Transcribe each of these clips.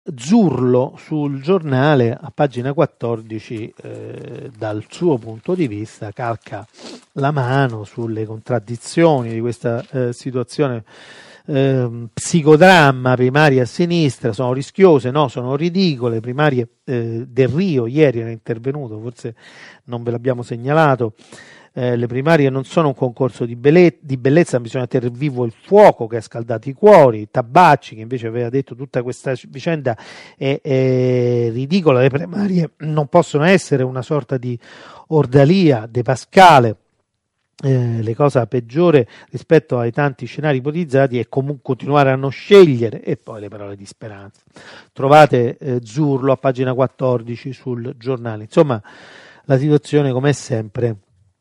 Zurlo sul Giornale a pagina 14 dal suo punto di vista calca la mano sulle contraddizioni di questa situazione psicodramma. Primarie a sinistra sono rischiose, no, sono ridicole. Primarie Del Rio ieri era intervenuto, forse non ve l'abbiamo segnalato. Le primarie non sono un concorso di bellezza, bisogna tenere vivo il fuoco che ha scaldato i cuori. Tabacci, che invece aveva detto tutta questa vicenda è ridicola, le primarie non possono essere una sorta di ordalia De Pascale. La cosa peggiore rispetto ai tanti scenari ipotizzati è comunque continuare a non scegliere. E poi le parole di speranza. Trovate Zurlo a pagina 14 sul Giornale. Insomma, la situazione, come sempre,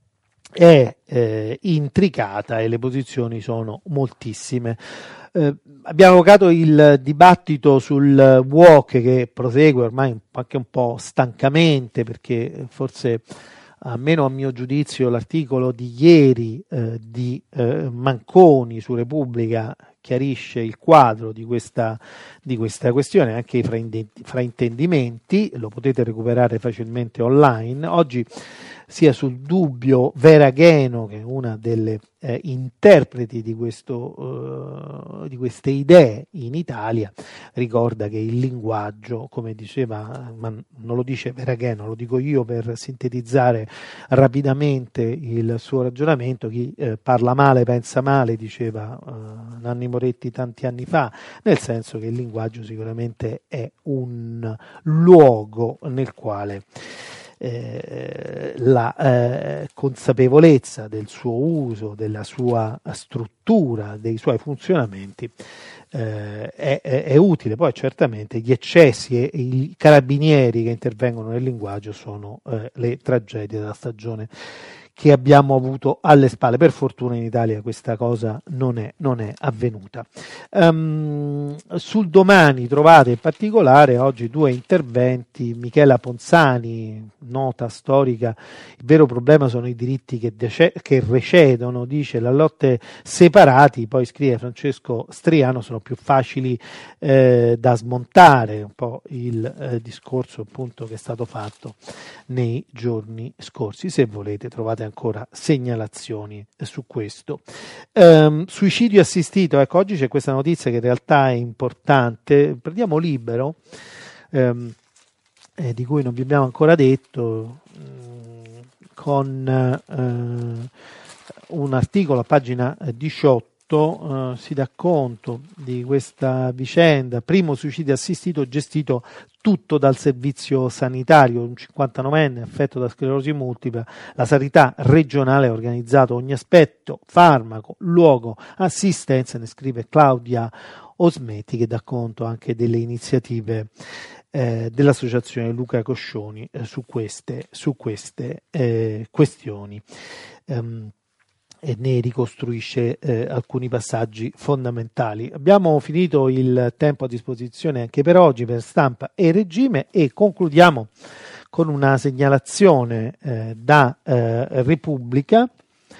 è intricata e le posizioni sono moltissime. Abbiamo avvocato il dibattito sul WOC, che prosegue ormai anche un po' stancamente, perché forse, almeno a mio giudizio, l'articolo di ieri di Manconi su Repubblica chiarisce il quadro di questa questione, anche i fraintendimenti. Lo potete recuperare facilmente online. Oggi, sia sul dubbio Vera Gheno, che è una delle interpreti di queste idee in Italia, ricorda che il linguaggio, come diceva, ma non lo dice Vera Gheno, lo dico io per sintetizzare rapidamente il suo ragionamento: chi parla male pensa male, diceva Nanni Moretti tanti anni fa, nel senso che il linguaggio sicuramente è un luogo nel quale la consapevolezza del suo uso, della sua struttura, dei suoi funzionamenti è utile. Poi certamente gli eccessi e i carabinieri che intervengono nel linguaggio sono le tragedie della stagione che abbiamo avuto alle spalle. Per fortuna in Italia questa cosa non è avvenuta. Sul Domani trovate in particolare oggi due interventi. Michela Ponzani, nota storica: il vero problema sono i diritti che recedono, dice, la lotte separati. Poi scrive Francesco Striano: sono più facili da smontare, un po' il discorso appunto che è stato fatto nei giorni scorsi. Se volete trovate ancora segnalazioni su questo. Suicidio assistito, ecco, oggi c'è questa notizia che in realtà è importante. Prendiamo Libero, di cui non vi abbiamo ancora detto, con un articolo a pagina 18. Si dà conto di questa vicenda: primo suicidio assistito gestito tutto dal servizio sanitario, un 59enne affetto da sclerosi multipla. La sanità regionale ha organizzato ogni aspetto: farmaco, luogo, assistenza. Ne scrive Claudia Osmetti, che dà conto anche delle iniziative dell'associazione Luca Coscioni su queste questioni. E ne ricostruisce alcuni passaggi fondamentali. Abbiamo finito il tempo a disposizione anche per oggi per Stampa e Regime, e concludiamo con una segnalazione da Repubblica.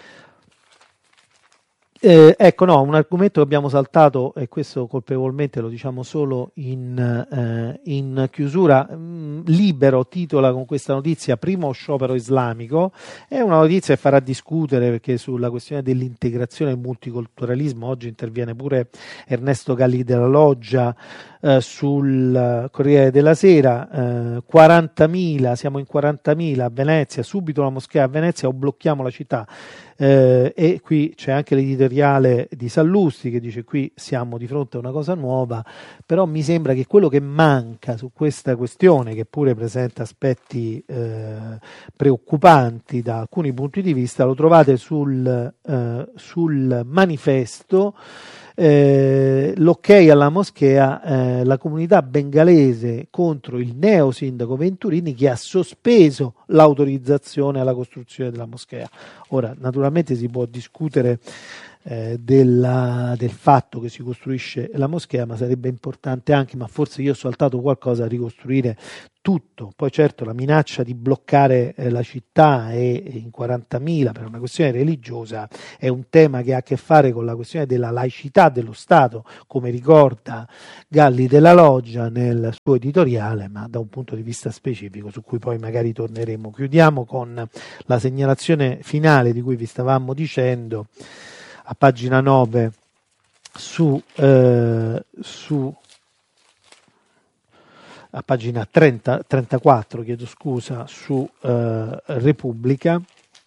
Ecco, no, un argomento che abbiamo saltato, e questo colpevolmente lo diciamo solo in chiusura. Libero titola con questa notizia: primo sciopero islamico. È una notizia che farà discutere, perché sulla questione dell'integrazione e del multiculturalismo oggi interviene pure Ernesto Galli della Loggia sul Corriere della Sera. 40.000, siamo in 40.000 a Venezia, subito la moschea a Venezia o blocchiamo la città. E qui c'è anche l'editoriale di Sallusti che dice: qui siamo di fronte a una cosa nuova. Però mi sembra che quello che manca su questa questione, che pure presenta aspetti preoccupanti da alcuni punti di vista, lo trovate sul Manifesto. L'ok alla moschea, la comunità bengalese contro il neo sindaco Venturini, che ha sospeso l'autorizzazione alla costruzione della moschea. Ora, naturalmente si può discutere del fatto che si costruisce la moschea, ma sarebbe importante anche, ma forse io ho saltato qualcosa, ricostruire tutto. Poi certo la minaccia di bloccare la città in 40.000 per una questione religiosa è un tema che ha a che fare con la questione della laicità dello Stato, come ricorda Galli della Loggia nel suo editoriale, ma da un punto di vista specifico su cui poi magari torneremo. Chiudiamo con la segnalazione finale di cui vi stavamo dicendo a pagina 9 a pagina 34, chiedo scusa, su Repubblica.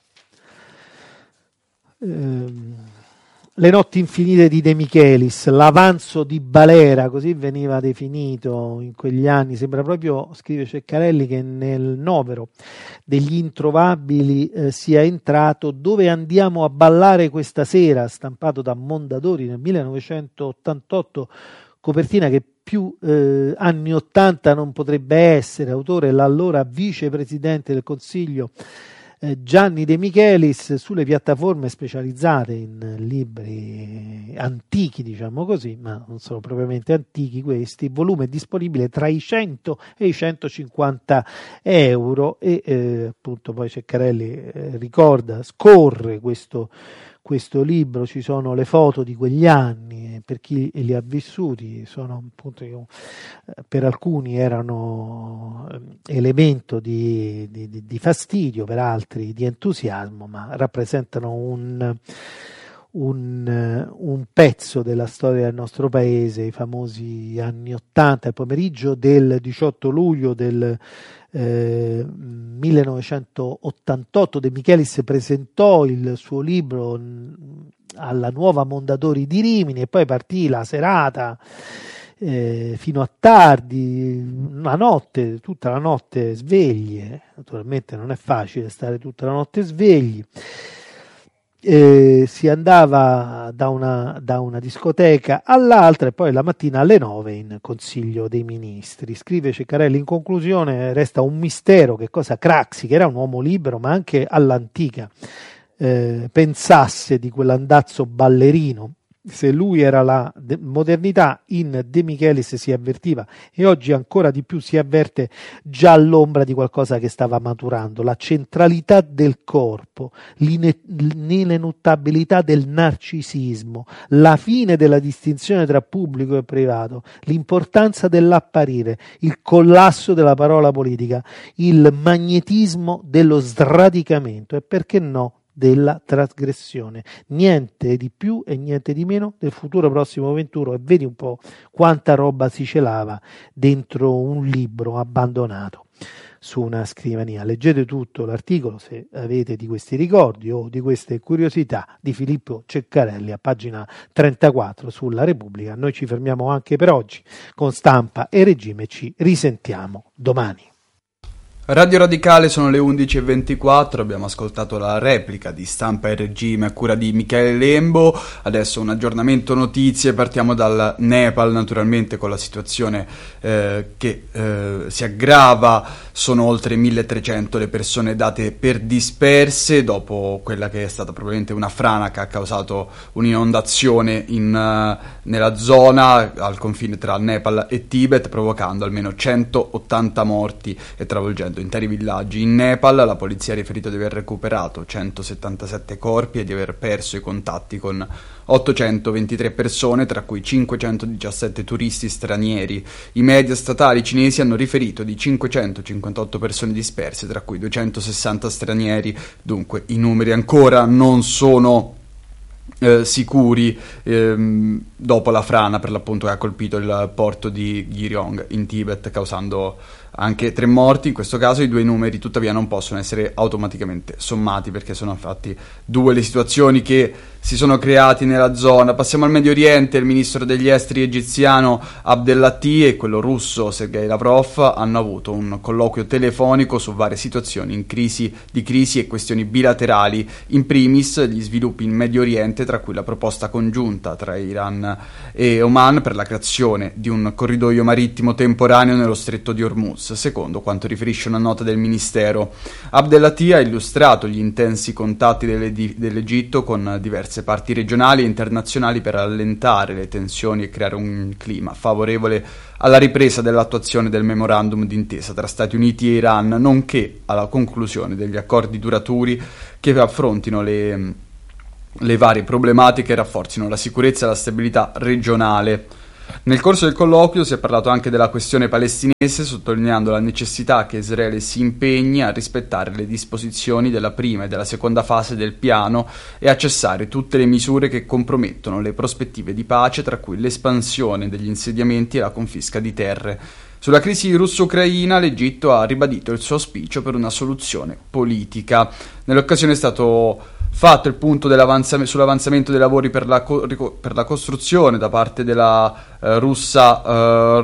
Le notti infinite di De Michelis, l'avanzo di Balera, così veniva definito in quegli anni. Sembra proprio, scrive Ceccarelli, che nel novero degli introvabili sia entrato Dove andiamo a ballare questa sera, stampato da Mondadori nel 1988, copertina che più anni 80 non potrebbe essere. Autore l'allora vicepresidente del Consiglio Gianni De Michelis. Sulle piattaforme specializzate in libri antichi, diciamo così, ma non sono propriamente antichi questi, il volume è disponibile tra i 100 e i 150 euro e appunto poi Ceccarelli scorre questo libro, ci sono le foto di quegli anni, per chi li ha vissuti, sono appunto, per alcuni erano elemento di fastidio, per altri di entusiasmo, ma rappresentano un pezzo della storia del nostro paese, i famosi anni 80. Il pomeriggio del 18 luglio del 1988 De Michelis presentò il suo libro alla Nuova Mondadori di Rimini e poi partì la serata fino a tardi, tutta la notte svegli. Naturalmente non è facile stare tutta la notte svegli. Si andava da una discoteca all'altra e poi la mattina alle 9 in Consiglio dei Ministri. Scrive Ceccarelli: in conclusione resta un mistero che cosa Craxi, che era un uomo libero ma anche all'antica, pensasse di quell'andazzo ballerino. Se lui era la modernità, in De Michelis si avvertiva, e oggi ancora di più si avverte già l'ombra di qualcosa che stava maturando: la centralità del corpo, l'ineluttabilità del narcisismo, la fine della distinzione tra pubblico e privato, l'importanza dell'apparire, il collasso della parola politica, il magnetismo dello sradicamento e, perché no, della trasgressione. Niente di più e niente di meno del futuro prossimo venturo. E vedi un po' quanta roba si celava dentro un libro abbandonato su una scrivania. Leggete tutto l'articolo, se avete di questi ricordi o di queste curiosità, di Filippo Ceccarelli a pagina 34 sulla Repubblica. Noi ci fermiamo anche per oggi con Stampa e Regime, ci risentiamo domani. Radio Radicale, sono le 11:24, abbiamo ascoltato la replica di Stampa e Regime a cura di Michele Lembo. Adesso un aggiornamento notizie, partiamo dal Nepal naturalmente con la situazione che si aggrava. Sono oltre 1.300 le persone date per disperse dopo quella che è stata probabilmente una frana che ha causato un'inondazione nella zona al confine tra Nepal e Tibet, provocando almeno 180 morti e travolgendo interi villaggi. In Nepal la polizia ha riferito di aver recuperato 177 corpi e di aver perso i contatti con 823 persone, tra cui 517 turisti stranieri. I media statali cinesi hanno riferito di 558 persone disperse, tra cui 260 stranieri. Dunque i numeri ancora non sono sicuri dopo la frana, per l'appunto, che ha colpito il porto di Giryong in Tibet, causando anche 3 morti. In questo caso i due numeri tuttavia non possono essere automaticamente sommati, perché sono infatti 2 le situazioni che si sono creati nella zona. Passiamo al Medio Oriente. Il ministro degli esteri egiziano Abdellati e quello russo Sergei Lavrov hanno avuto un colloquio telefonico su varie situazioni di crisi e questioni bilaterali, in primis gli sviluppi in Medio Oriente, tra cui la proposta congiunta tra Iran e Oman per la creazione di un corridoio marittimo temporaneo nello stretto di Hormuz, secondo quanto riferisce una nota del ministero. Abdellati ha illustrato gli intensi contatti dell'Egitto con diversi diverse parti regionali e internazionali per allentare le tensioni e creare un clima favorevole alla ripresa dell'attuazione del memorandum d'intesa tra Stati Uniti e Iran, nonché alla conclusione degli accordi duraturi che affrontino le varie problematiche e rafforzino la sicurezza e la stabilità regionale. Nel corso del colloquio si è parlato anche della questione palestinese, sottolineando la necessità che Israele si impegni a rispettare le disposizioni della prima e della seconda fase del piano e a cessare tutte le misure che compromettono le prospettive di pace, tra cui l'espansione degli insediamenti e la confisca di terre. Sulla crisi russo-ucraina, l'Egitto ha ribadito il suo auspicio per una soluzione politica. Nell'occasione è stato fatto il punto sull'avanzamento dei lavori per la costruzione da parte della russa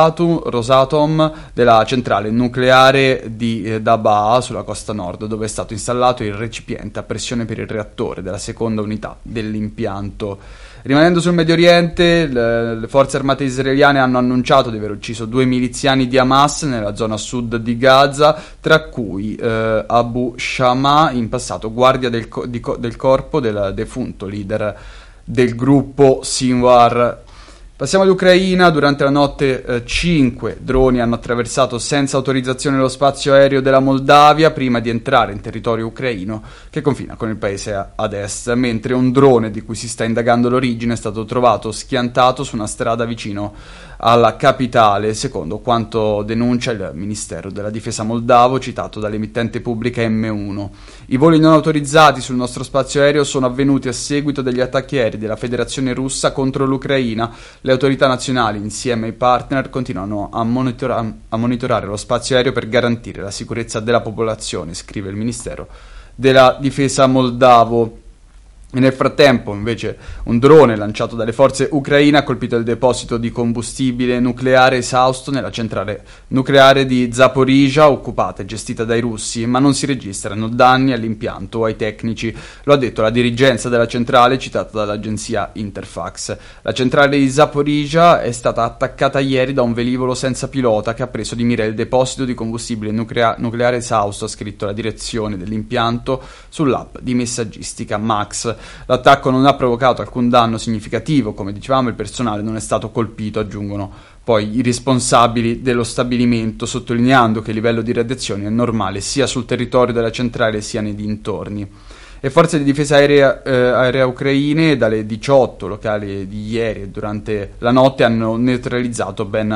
Rosatom della centrale nucleare di Dabaa sulla costa nord, dove è stato installato il recipiente a pressione per il reattore della seconda unità dell'impianto. Rimanendo sul Medio Oriente, le forze armate israeliane hanno annunciato di aver ucciso 2 miliziani di Hamas nella zona sud di Gaza, tra cui Abu Shama, in passato guardia del corpo del defunto leader del gruppo Sinwar. Passiamo all'Ucraina. Durante la notte 5 droni hanno attraversato senza autorizzazione lo spazio aereo della Moldavia prima di entrare in territorio ucraino che confina con il paese ad est, mentre un drone di cui si sta indagando l'origine è stato trovato schiantato su una strada vicino alla capitale, secondo quanto denuncia il Ministero della Difesa moldavo, citato dall'emittente pubblica M1. I voli non autorizzati sul nostro spazio aereo sono avvenuti a seguito degli attacchi aerei della Federazione Russa contro l'Ucraina. Le autorità nazionali, insieme ai partner, continuano a monitorare lo spazio aereo per garantire la sicurezza della popolazione, scrive il Ministero della Difesa moldavo. E nel frattempo, invece, un drone lanciato dalle forze ucraine ha colpito il deposito di combustibile nucleare esausto nella centrale nucleare di Zaporizhzhia, occupata e gestita dai russi, ma non si registrano danni all'impianto o ai tecnici. Lo ha detto la dirigenza della centrale, citata dall'agenzia Interfax. La centrale di Zaporizhzhia è stata attaccata ieri da un velivolo senza pilota che ha preso di mira il deposito di combustibile nucleare esausto, ha scritto la direzione dell'impianto sull'app di messaggistica Max. L'attacco non ha provocato alcun danno significativo, come dicevamo, il personale non è stato colpito, aggiungono poi i responsabili dello stabilimento, sottolineando che il livello di radiazione è normale sia sul territorio della centrale sia nei dintorni. Le forze di difesa aerea ucraine dalle 18 locali di ieri e durante la notte hanno neutralizzato ben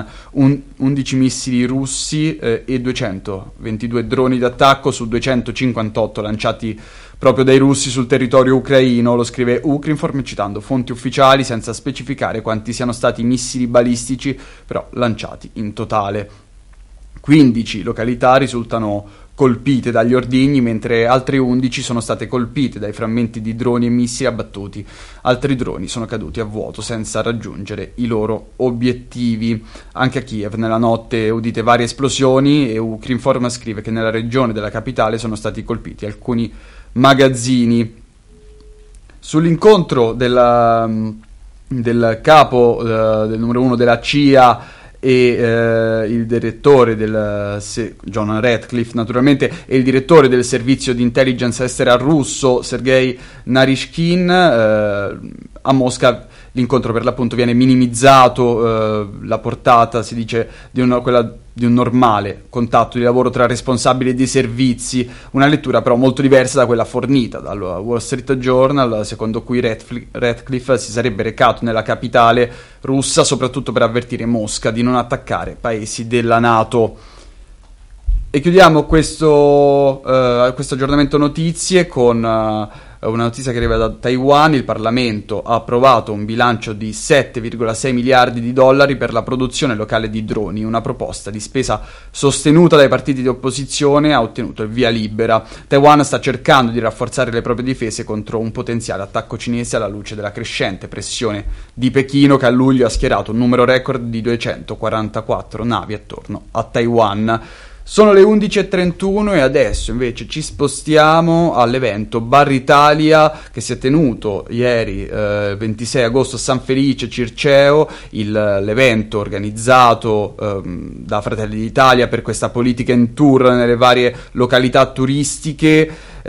11 missili russi e 222 droni d'attacco su 258 lanciati proprio dai russi sul territorio ucraino, lo scrive Ukrinform citando fonti ufficiali senza specificare quanti siano stati i missili balistici però lanciati in totale. 15 località risultano colpite dagli ordigni, mentre altre 11 sono state colpite dai frammenti di droni e missili abbattuti. Altri droni sono caduti a vuoto senza raggiungere i loro obiettivi. Anche a Kiev nella notte udite varie esplosioni e Ukrinform scrive che nella regione della capitale sono stati colpiti alcuni magazzini. Sull'incontro del capo del numero 1 della CIA e il direttore John Ratcliffe naturalmente, e il direttore del servizio di intelligence estera russo Sergei Narishkin, a Mosca l'incontro per l'appunto viene minimizzato, la portata si dice quella di un normale contatto di lavoro tra responsabili di servizi, una lettura però molto diversa da quella fornita dal Wall Street Journal, secondo cui Ratcliffe si sarebbe recato nella capitale russa soprattutto per avvertire Mosca di non attaccare paesi della NATO. E chiudiamo questo aggiornamento notizie con una notizia che arriva da Taiwan. Il Parlamento ha approvato un bilancio di 7,6 miliardi di dollari per la produzione locale di droni. Una proposta di spesa sostenuta dai partiti di opposizione ha ottenuto il via libera. Taiwan sta cercando di rafforzare le proprie difese contro un potenziale attacco cinese alla luce della crescente pressione di Pechino, che a luglio ha schierato un numero record di 244 navi attorno a Taiwan. Sono le 11:31 e adesso invece ci spostiamo all'evento Bar Italia che si è tenuto ieri 26 agosto a San Felice Circeo, l'evento organizzato da Fratelli d'Italia per questa politica in tour nelle varie località turistiche.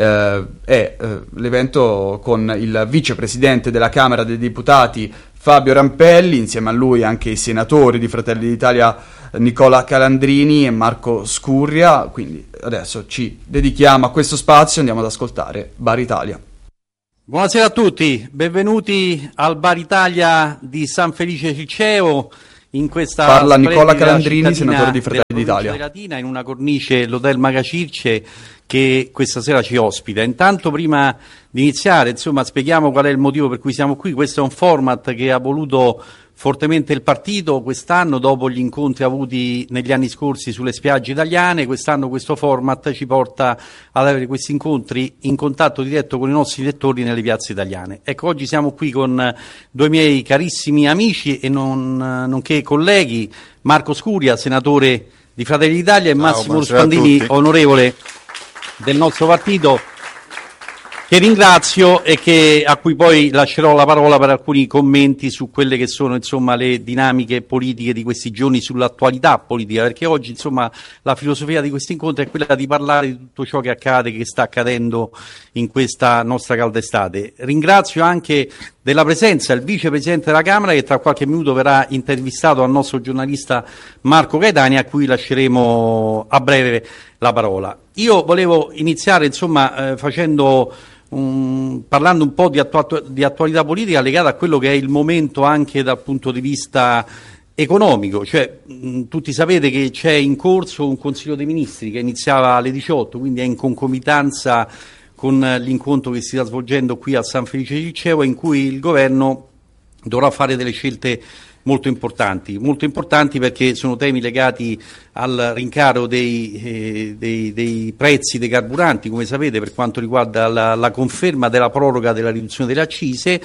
È l'evento con il vicepresidente della Camera dei Deputati Fabio Rampelli, insieme a lui anche i senatori di Fratelli d'Italia Nicola Calandrini e Marco Scurria. Quindi adesso ci dedichiamo a questo spazio, andiamo ad ascoltare Bar Italia. Buonasera a tutti, benvenuti al Bar Italia di San Felice Circeo. In questa parla Nicola Calandrini, senatore di Fratelli d'Italia, Latina, in una cornice l'Hotel Magacirce che questa sera ci ospita. Intanto, prima di iniziare, insomma, spieghiamo qual è il motivo per cui siamo qui. Questo è un format che ha voluto fortemente il partito quest'anno, dopo gli incontri avuti negli anni scorsi sulle spiagge italiane. Quest'anno questo format ci porta ad avere questi incontri in contatto diretto con i nostri lettori nelle piazze italiane. Ecco, oggi siamo qui con due miei carissimi amici e nonché colleghi, Marco Scurria, senatore di Fratelli d'Italia, e Massimo Ruspandini, onorevole del nostro partito, che ringrazio e a cui poi lascerò la parola per alcuni commenti su quelle che sono, insomma, le dinamiche politiche di questi giorni, sull'attualità politica, perché oggi, insomma, la filosofia di questo incontro è quella di parlare di tutto ciò che accade, che sta accadendo in questa nostra calda estate. Ringrazio anche della presenza il vicepresidente della Camera, che tra qualche minuto verrà intervistato dal nostro giornalista Marco Gaetani, a cui lasceremo a breve la parola. Io volevo iniziare, insomma, parlando un po' di attualità politica legata a quello che è il momento anche dal punto di vista economico. Cioè, tutti sapete che c'è in corso un Consiglio dei Ministri che iniziava alle 18, quindi è in concomitanza con l'incontro che si sta svolgendo qui a San Felice Circeo, in cui il governo dovrà fare delle scelte molto importanti perché sono temi legati al rincaro dei prezzi dei carburanti, come sapete, per quanto riguarda la conferma della proroga della riduzione delle accise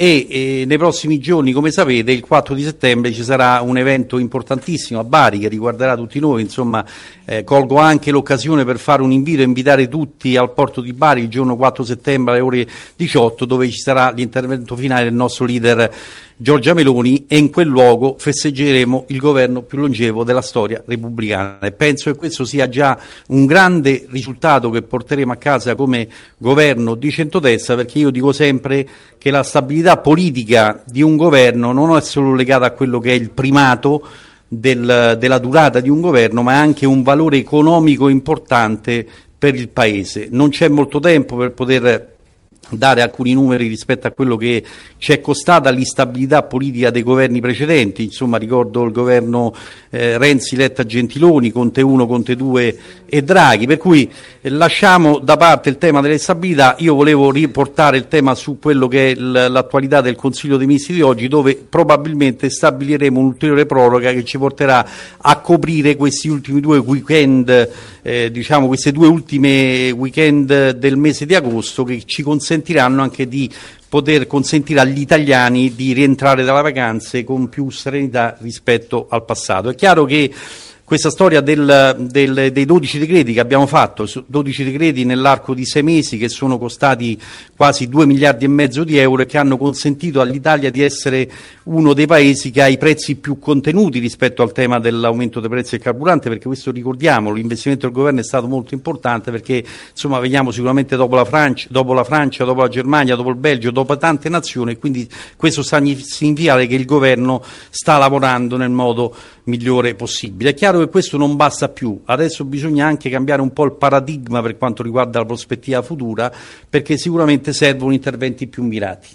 e nei prossimi giorni, come sapete, il 4 di settembre ci sarà un evento importantissimo a Bari che riguarderà tutti noi. Insomma, colgo anche l'occasione per fare un invito, invitare tutti al porto di Bari il giorno 4 settembre alle ore 18, dove ci sarà l'intervento finale del nostro leader Giorgia Meloni, e in quel luogo festeggeremo il governo più longevo della storia repubblicana, e penso che questo sia già un grande risultato che porteremo a casa come governo di centrodestra, perché io dico sempre che la stabilità politica di un governo non è solo legata a quello che è il primato della durata di un governo, ma è anche un valore economico importante per il Paese. Non c'è molto tempo per poter dare alcuni numeri rispetto a quello che ci è costata l'instabilità politica dei governi precedenti. Insomma, ricordo il governo Renzi, Letta, Gentiloni, Conte 1, Conte 2 e Draghi, per cui lasciamo da parte il tema delle stabilità. Io volevo riportare il tema su quello che è l'attualità del Consiglio dei Ministri di oggi, dove probabilmente stabiliremo un'ulteriore proroga che ci porterà a coprire questi ultimi due weekend, queste due ultime weekend del mese di agosto, che ci consentiranno anche di poter consentire agli italiani di rientrare dalle vacanze con più serenità rispetto al passato. È chiaro che questa storia dei 12 decreti che abbiamo fatto, 12 decreti nell'arco di 6 mesi, che sono costati quasi 2 miliardi e mezzo di euro e che hanno consentito all'Italia di essere uno dei paesi che ha i prezzi più contenuti rispetto al tema dell'aumento dei prezzi del carburante, perché questo, ricordiamolo, l'investimento del governo è stato molto importante, perché insomma veniamo sicuramente dopo la Francia, dopo la Germania, dopo il Belgio, dopo tante nazioni, e quindi questo significa che il governo sta lavorando nel modo migliore possibile. È chiaro che questo non basta più, adesso bisogna anche cambiare un po' il paradigma per quanto riguarda la prospettiva futura, perché sicuramente servono interventi più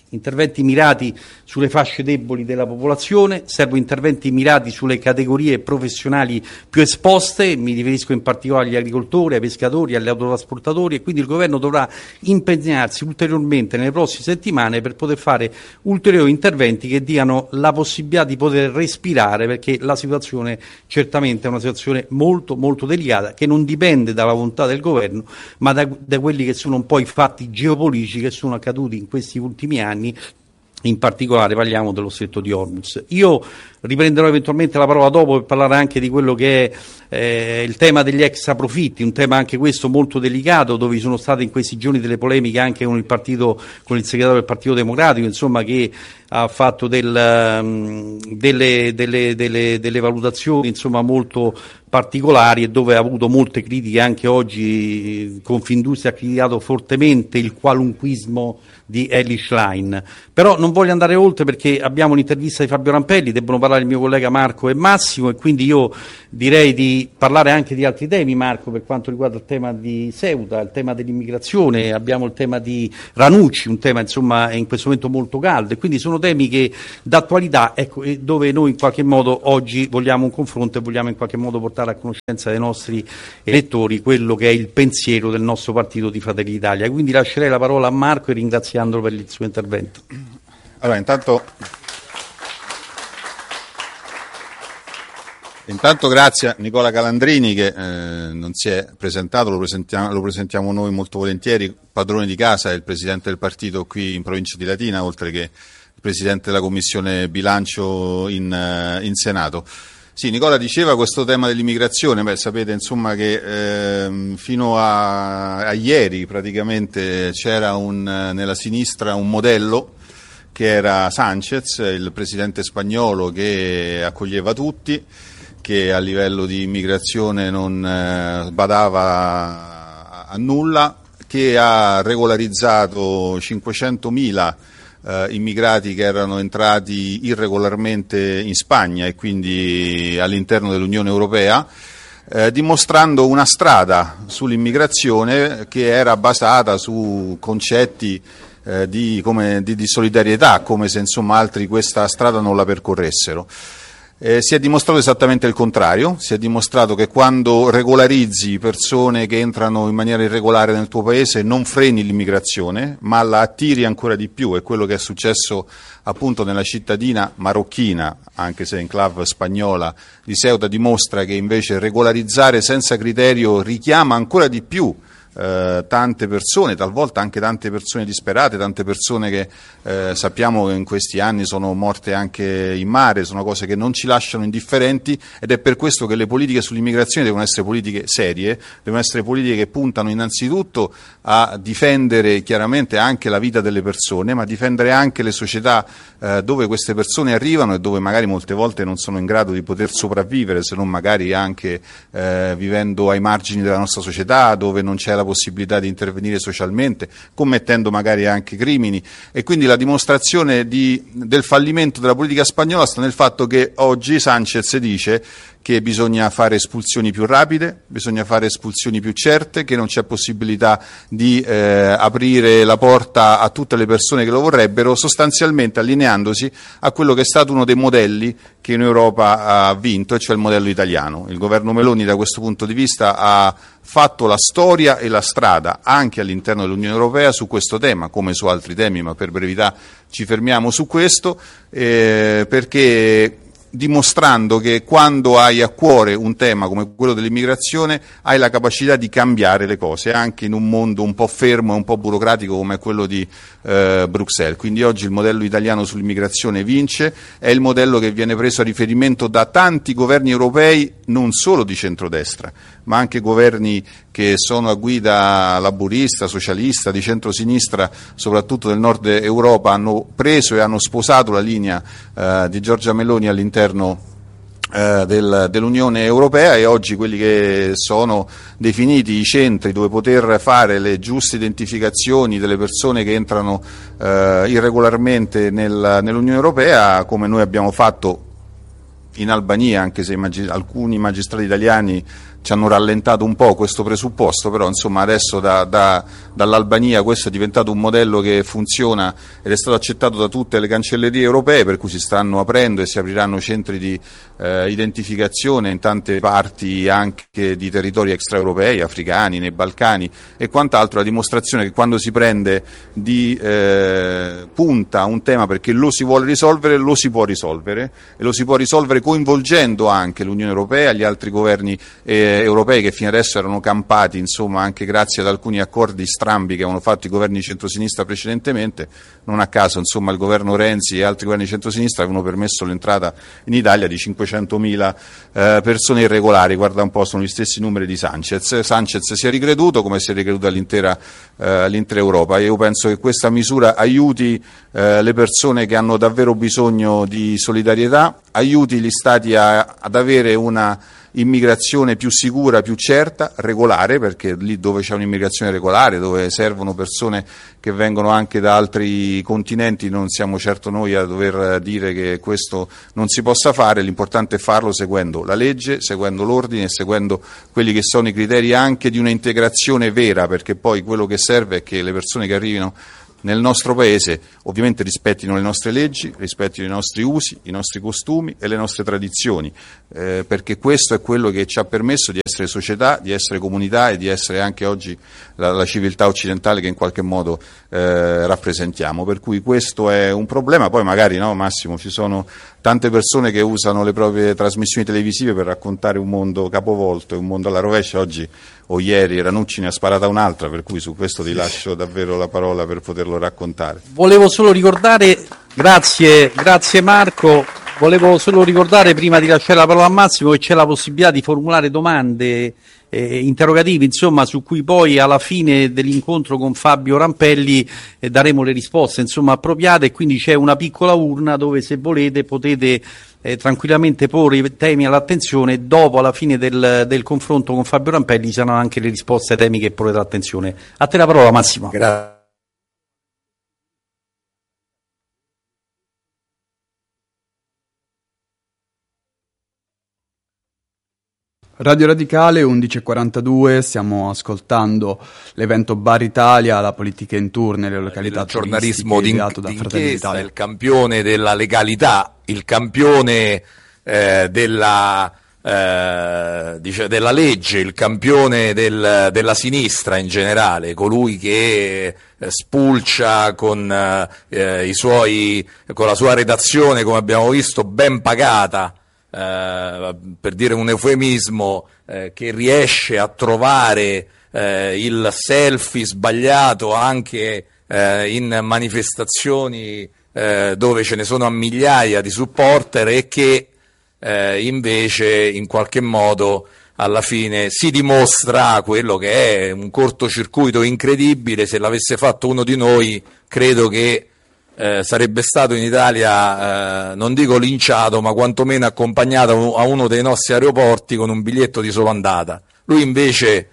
mirati sulle fasce deboli della popolazione, servono interventi mirati sulle categorie professionali più esposte, mi riferisco in particolare agli agricoltori, ai pescatori, agli autotrasportatori, e quindi il governo dovrà impegnarsi ulteriormente nelle prossime settimane per poter fare ulteriori interventi che diano la possibilità di poter respirare, perché la situazione certamente è una situazione molto molto delicata, che non dipende dalla volontà del governo, ma da quelli che sono un po' i fatti geopolitici che sono accaduti in questi ultimi anni. In particolare parliamo dello stretto di Hormuz. Io riprenderò eventualmente la parola dopo per parlare anche di quello che è il tema degli extra profitti, un tema anche questo molto delicato, dove ci sono state in questi giorni delle polemiche anche con con il segretario del Partito Democratico, insomma, che ha fatto delle valutazioni, insomma, molto particolari, e dove ha avuto molte critiche. Anche oggi Confindustria ha criticato fortemente il qualunquismo di Elly Schlein. Però non voglio andare oltre, perché abbiamo l'intervista di Fabio Rampelli, debbono parlare il mio collega Marco e Massimo, e quindi io direi di parlare anche di altri temi, Marco, per quanto riguarda il tema di Ceuta, il tema dell'immigrazione, abbiamo il tema di Ranucci, un tema insomma in questo momento molto caldo, e quindi sono temi che d'attualità, ecco, dove noi in qualche modo oggi vogliamo un confronto e vogliamo in qualche modo portare a conoscenza dei nostri elettori quello che è il pensiero del nostro partito di Fratelli d'Italia. Quindi lascerei la parola a Marco, e ringraziandolo per il suo intervento. Allora, intanto grazie a Nicola Calandrini, che non si è presentato, lo presentiamo noi molto volentieri, padrone di casa, è il presidente del partito qui in provincia di Latina, oltre che il presidente della commissione bilancio in Senato. Sì, Nicola diceva questo tema dell'immigrazione. Sapete insomma che fino a ieri praticamente c'era nella sinistra un modello che era Sánchez, il presidente spagnolo, che accoglieva tutti, che a livello di immigrazione non badava a nulla, che ha regolarizzato 500.000 immigrati che erano entrati irregolarmente in Spagna e quindi all'interno dell'Unione Europea, dimostrando una strada sull'immigrazione che era basata su concetti di solidarietà, come se insomma altri questa strada non la percorressero. Si è dimostrato esattamente il contrario, si è dimostrato che quando regolarizzi persone che entrano in maniera irregolare nel tuo paese non freni l'immigrazione, ma la attiri ancora di più. È quello che è successo appunto nella cittadina marocchina, anche se enclave spagnola, di Ceuta, dimostra che invece regolarizzare senza criterio richiama ancora di più tante persone, talvolta anche tante persone disperate, tante persone che sappiamo che in questi anni sono morte anche in mare. Sono cose che non ci lasciano indifferenti, ed è per questo che le politiche sull'immigrazione devono essere politiche serie, devono essere politiche che puntano innanzitutto a difendere chiaramente anche la vita delle persone, ma difendere anche le società dove queste persone arrivano e dove magari molte volte non sono in grado di poter sopravvivere, se non magari anche vivendo ai margini della nostra società, dove non c'è la possibilità di intervenire socialmente, commettendo magari anche crimini. E quindi la dimostrazione del fallimento della politica spagnola sta nel fatto che oggi Sánchez dice che bisogna fare espulsioni più rapide, bisogna fare espulsioni più certe, che non c'è possibilità di aprire la porta a tutte le persone che lo vorrebbero, sostanzialmente allineandosi a quello che è stato uno dei modelli che in Europa ha vinto, e cioè il modello italiano. Il governo Meloni da questo punto di vista ha fatto la storia e la strada anche all'interno dell'Unione Europea su questo tema, come su altri temi, ma per brevità ci fermiamo su questo, perché dimostrando che quando hai a cuore un tema come quello dell'immigrazione hai la capacità di cambiare le cose, anche in un mondo un po' fermo e un po' burocratico come quello di Bruxelles. Quindi oggi il modello italiano sull'immigrazione vince, è il modello che viene preso a riferimento da tanti governi europei, non solo di centrodestra, ma anche governi che sono a guida laburista, socialista, di centrosinistra, soprattutto del nord Europa, hanno preso e hanno sposato la linea di Giorgia Meloni all'interno dell'Unione Europea, e oggi quelli che sono definiti i centri dove poter fare le giuste identificazioni delle persone che entrano irregolarmente nell'Unione Europea, come noi abbiamo fatto in Albania, anche se alcuni magistrati italiani ci hanno rallentato un po' questo presupposto, però insomma adesso dall'Albania questo è diventato un modello che funziona ed è stato accettato da tutte le cancellerie europee, per cui si stanno aprendo e si apriranno centri di identificazione in tante parti anche di territori extraeuropei, africani, nei Balcani e quant'altro, la dimostrazione che quando si prende di punta un tema perché lo si vuole risolvere, lo si può risolvere, e lo si può risolvere coinvolgendo anche l'Unione Europea, gli altri governi europei che fino adesso erano campati, insomma, anche grazie ad alcuni accordi strambi che avevano fatto i governi di centrosinistra precedentemente. Non a caso, insomma, il governo Renzi e altri governi di centrosinistra avevano permesso l'entrata in Italia di 500.000 persone irregolari. Guarda un po', sono gli stessi numeri di Sanchez. Sanchez si è ricreduto come si è ricreduta all'intera Europa. Io penso che questa misura aiuti le persone che hanno davvero bisogno di solidarietà, aiuti gli Stati ad avere una immigrazione più sicura, più certa, regolare, perché lì dove c'è un'immigrazione regolare, dove servono persone che vengono anche da altri continenti, non siamo certo noi a dover dire che questo non si possa fare. L'importante è farlo seguendo la legge, seguendo l'ordine, seguendo quelli che sono i criteri anche di una integrazione vera, perché poi quello che serve è che le persone che arrivino nel nostro paese ovviamente rispettino le nostre leggi, rispettino i nostri usi, i nostri costumi e le nostre tradizioni, perché questo è quello che ci ha permesso di essere società, di essere comunità e di essere anche oggi la civiltà occidentale che in qualche modo rappresentiamo. Per cui questo è un problema. Poi magari, no, Massimo, ci sono tante persone che usano le proprie trasmissioni televisive per raccontare un mondo capovolto e un mondo alla rovescia. Oggi o ieri Ranucci ne ha sparata un'altra, per cui su questo ti lascio davvero la parola per poterlo raccontare. Volevo solo ricordare, grazie Marco, volevo solo ricordare prima di lasciare la parola a Massimo che c'è la possibilità di formulare domande, interrogativi, insomma, su cui poi alla fine dell'incontro con Fabio Rampelli daremo le risposte, insomma, appropriate, e quindi c'è una piccola urna dove, se volete, potete tranquillamente porre i temi all'attenzione. Dopo, alla fine del confronto con Fabio Rampelli, saranno anche le risposte ai temi che porrete all'attenzione. A te la parola, Massimo. Grazie. Radio Radicale 11:42, stiamo ascoltando l'evento Bar Italia, la politica in tour nelle località turistiche, giornalismo d'inchiesta, il campione della legalità, il campione della legge, il campione della sinistra in generale, colui che spulcia con la sua redazione, come abbiamo visto, ben pagata, per dire un eufemismo, che riesce a trovare il selfie sbagliato anche in manifestazioni dove ce ne sono a migliaia di supporter, e che invece in qualche modo alla fine si dimostra quello che è un cortocircuito incredibile. Se l'avesse fatto uno di noi, credo che sarebbe stato in Italia, non dico linciato, ma quantomeno accompagnato a uno dei nostri aeroporti con un biglietto di sola andata. Lui invece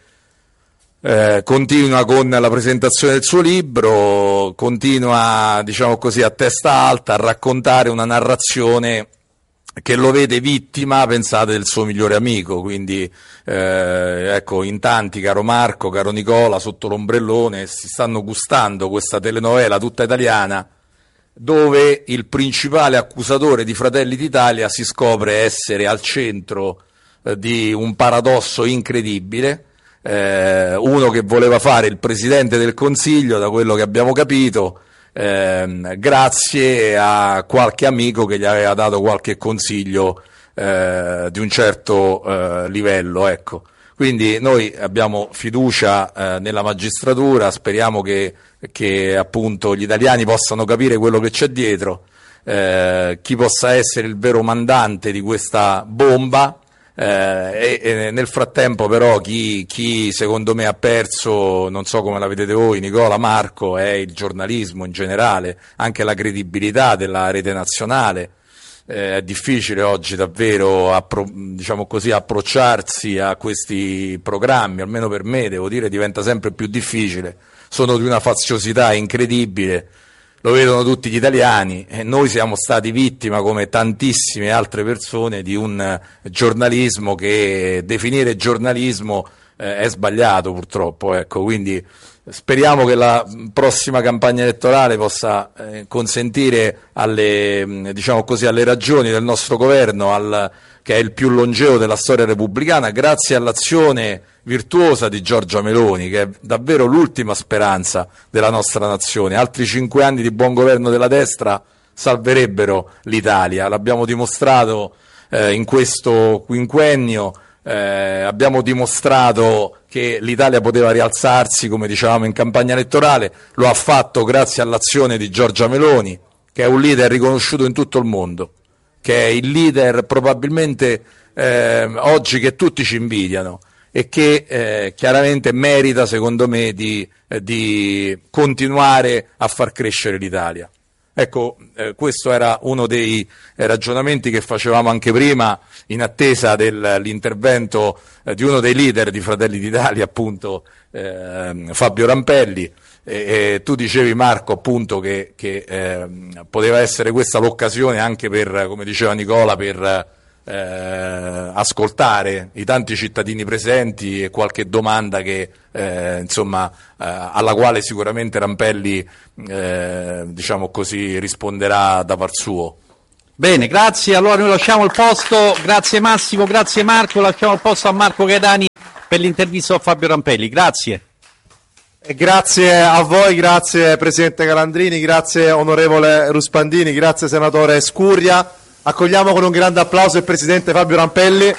continua con la presentazione del suo libro, continua, diciamo così, a testa alta a raccontare una narrazione che lo vede vittima, pensate, del suo migliore amico. Quindi ecco, in tanti, caro Marco, caro Nicola, sotto l'ombrellone si stanno gustando questa telenovela tutta italiana, dove il principale accusatore di Fratelli d'Italia si scopre essere al centro di un paradosso incredibile, uno che voleva fare il Presidente del Consiglio, da quello che abbiamo capito, grazie a qualche amico che gli aveva dato qualche consiglio di un certo livello, ecco. Quindi noi abbiamo fiducia nella magistratura, speriamo che appunto gli italiani possano capire quello che c'è dietro, chi possa essere il vero mandante di questa bomba, e nel frattempo però chi secondo me ha perso, non so come la vedete voi, Nicola, Marco, è il giornalismo in generale, anche la credibilità della rete nazionale. È difficile oggi davvero diciamo così, approcciarsi a questi programmi, almeno per me, devo dire, diventa sempre più difficile, sono di una faziosità incredibile, lo vedono tutti gli italiani, e noi siamo stati vittima, come tantissime altre persone, di un giornalismo che definire giornalismo è sbagliato, purtroppo, ecco. Quindi speriamo che la prossima campagna elettorale possa consentire alle, diciamo così, alle ragioni del nostro governo, che è il più longevo della storia repubblicana, grazie all'azione virtuosa di Giorgia Meloni, che è davvero l'ultima speranza della nostra nazione. Altri 5 anni di buon governo della destra salverebbero l'Italia, l'abbiamo dimostrato in questo quinquennio, abbiamo dimostrato che l'Italia poteva rialzarsi, come dicevamo in campagna elettorale. Lo ha fatto grazie all'azione di Giorgia Meloni, che è un leader riconosciuto in tutto il mondo, che è il leader probabilmente oggi che tutti ci invidiano, e che chiaramente merita, secondo me, di continuare a far crescere l'Italia. Ecco, questo era uno dei ragionamenti che facevamo anche prima, in attesa dell'intervento di uno dei leader di Fratelli d'Italia, appunto Fabio Rampelli. E tu dicevi, Marco, appunto che poteva essere questa l'occasione anche per, come diceva Nicola, per ascoltare i tanti cittadini presenti e qualche domanda che alla quale sicuramente Rampelli diciamo così risponderà da par suo. Bene, grazie. Allora noi lasciamo il posto, grazie Massimo, grazie Marco, lasciamo il posto a Marco Gaetani per l'intervista a Fabio Rampelli. Grazie. Grazie a voi, grazie Presidente Calandrini, grazie onorevole Ruspandini, grazie Senatore Scurria. Accogliamo con un grande applauso il Presidente Fabio Rampelli.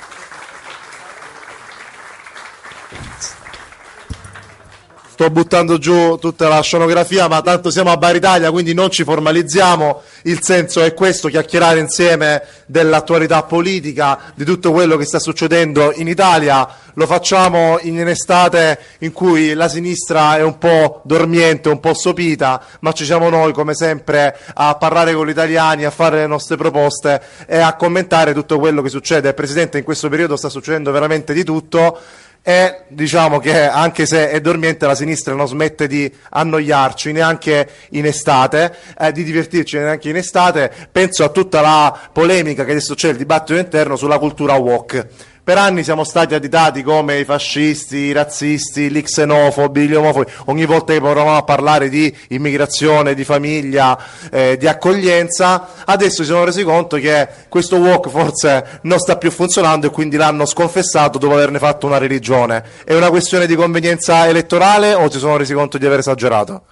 Sto buttando giù tutta la scenografia, ma tanto siamo a Bar Italia, quindi non ci formalizziamo. Il senso è questo: chiacchierare insieme dell'attualità politica, di tutto quello che sta succedendo in Italia. Lo facciamo in un'estate in cui la sinistra è un po' dormiente, un po' sopita, ma ci siamo noi, come sempre, a parlare con gli italiani, a fare le nostre proposte e a commentare tutto quello che succede. Presidente, in questo periodo sta succedendo veramente di tutto. E diciamo che anche se è dormiente, la sinistra non smette di annoiarci neanche in estate, di divertirci neanche in estate. Penso a tutta la polemica che adesso c'è, il dibattito interno sulla cultura woke. Per anni siamo stati additati come i fascisti, i razzisti, gli xenofobi, gli omofobi. Ogni volta che provavamo a parlare di immigrazione, di famiglia, di accoglienza, adesso si sono resi conto che questo woke forse non sta più funzionando e quindi l'hanno sconfessato dopo averne fatto una religione. È una questione di convenienza elettorale o si sono resi conto di aver esagerato?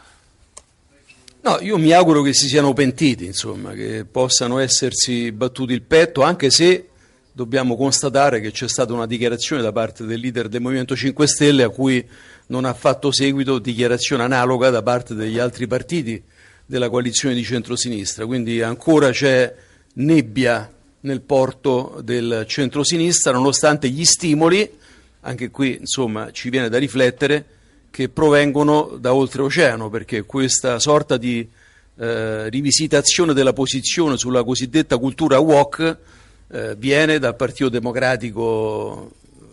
No, io mi auguro che si siano pentiti, insomma, che possano essersi battuti il petto, anche se dobbiamo constatare che c'è stata una dichiarazione da parte del leader del Movimento 5 Stelle a cui non ha fatto seguito dichiarazione analoga da parte degli altri partiti della coalizione di centrosinistra, quindi ancora c'è nebbia nel porto del centrosinistra, nonostante gli stimoli, anche qui insomma ci viene da riflettere, che provengono da oltreoceano, perché questa sorta di rivisitazione della posizione sulla cosiddetta cultura woke viene dal Partito Democratico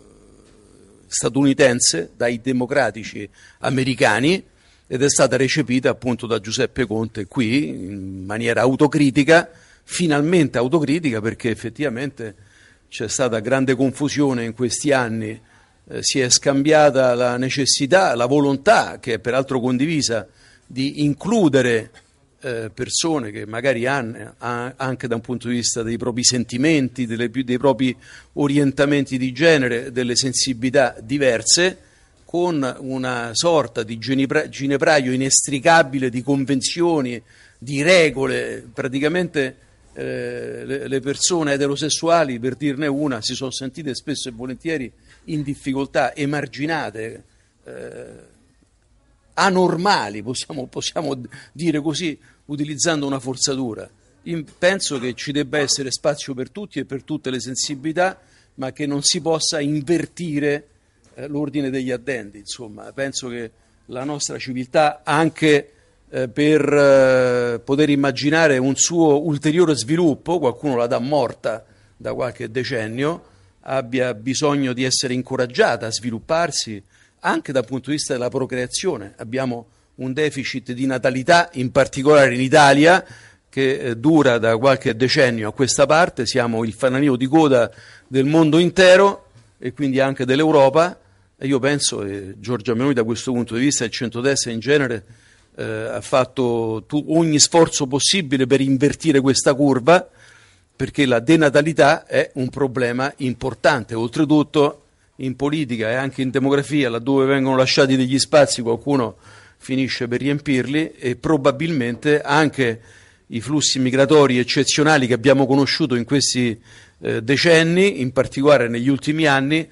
statunitense, dai democratici americani, ed è stata recepita appunto da Giuseppe Conte qui in maniera autocritica, finalmente autocritica, perché effettivamente c'è stata grande confusione in questi anni, si è scambiata la necessità, la volontà, che è peraltro condivisa, di includere persone che magari hanno anche da un punto di vista dei propri sentimenti, dei propri orientamenti di genere, delle sensibilità diverse, con una sorta di ginepraio inestricabile di convenzioni, di regole. Praticamente le persone eterosessuali, per dirne una, si sono sentite spesso e volentieri in difficoltà, emarginate, anormali, possiamo dire così, utilizzando una forzatura. Penso che ci debba essere spazio per tutti e per tutte le sensibilità, ma che non si possa invertire l'ordine degli addendi. Insomma, penso che la nostra civiltà, anche per poter immaginare un suo ulteriore sviluppo, qualcuno la dà morta da qualche decennio, abbia bisogno di essere incoraggiata a svilupparsi anche dal punto di vista della procreazione. Abbiamo un deficit di natalità, in particolare in Italia, che dura da qualche decennio a questa parte. Siamo il fanalino di coda del mondo intero e quindi anche dell'Europa, e io penso che Giorgia Meloni da questo punto di vista, il centrodestra in genere, ha fatto ogni sforzo possibile per invertire questa curva, perché la denatalità è un problema importante. Oltretutto in politica e anche in demografia, laddove vengono lasciati degli spazi, qualcuno finisce per riempirli, e probabilmente anche i flussi migratori eccezionali che abbiamo conosciuto in questi decenni, in particolare negli ultimi anni,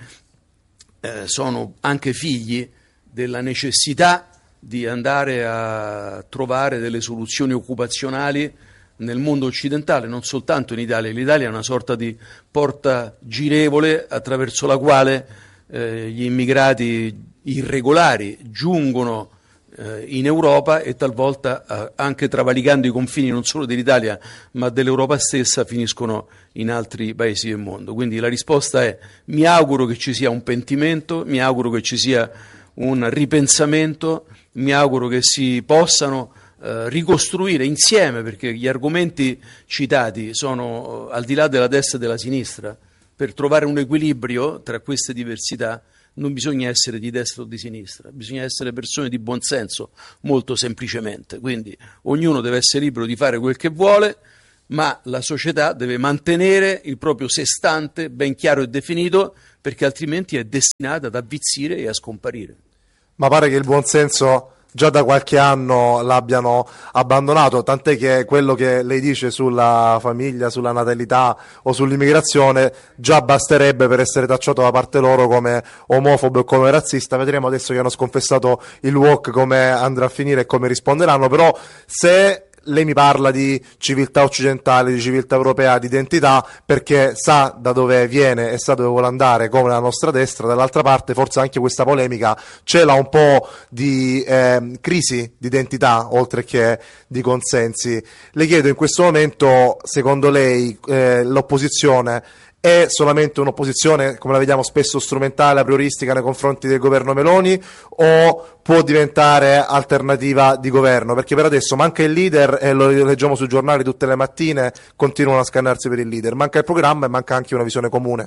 sono anche figli della necessità di andare a trovare delle soluzioni occupazionali nel mondo occidentale, non soltanto in Italia. L'Italia è una sorta di porta girevole attraverso la quale gli immigrati irregolari giungono in Europa e talvolta anche travalicando i confini non solo dell'Italia ma dell'Europa stessa finiscono in altri paesi del mondo. Quindi la risposta è: mi auguro che ci sia un pentimento, mi auguro che ci sia un ripensamento, mi auguro che si possano ricostruire insieme, perché gli argomenti citati sono al di là della destra e della sinistra. Per trovare un equilibrio tra queste diversità non bisogna essere di destra o di sinistra, bisogna essere persone di buon senso, molto semplicemente. Quindi ognuno deve essere libero di fare quel che vuole, ma la società deve mantenere il proprio sé stante ben chiaro e definito, perché altrimenti è destinata ad avvizzire e a scomparire. Ma pare che il buon senso già da qualche anno l'abbiano abbandonato, tant'è che quello che lei dice sulla famiglia, sulla natalità o sull'immigrazione già basterebbe per essere tacciato da parte loro come omofobo e come razzista. Vedremo adesso che hanno sconfessato il walk come andrà a finire e come risponderanno, però se lei mi parla di civiltà occidentale, di civiltà europea, di identità, perché sa da dove viene e sa dove vuole andare, come la nostra destra. Dall'altra parte forse anche questa polemica cela un po' di crisi di identità oltre che di consensi. Le chiedo in questo momento, secondo lei l'opposizione è solamente un'opposizione, come la vediamo spesso, strumentale, a prioristica nei confronti del governo Meloni, o può diventare alternativa di governo? Perché per adesso manca il leader e lo leggiamo sui giornali tutte le mattine, continuano a scannarsi per il leader, manca il programma e manca anche una visione comune.